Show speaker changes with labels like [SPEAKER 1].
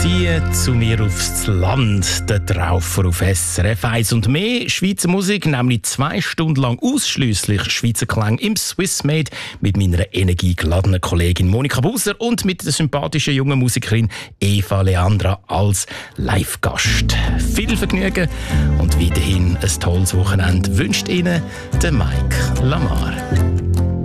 [SPEAKER 1] Zieh zu mir aufs Land, der Traufer auf SRF 1 und mehr Schweizer Musik, nämlich 2 Stunden lang ausschliesslich Schweizer Klang im Swissmade mit meiner energiegeladenen Kollegin Monika Buser und mit der sympathischen jungen Musikerin Eva Leandra als Live-Gast. Viel Vergnügen und weiterhin ein tolles Wochenende wünscht Ihnen der Mike Lamar.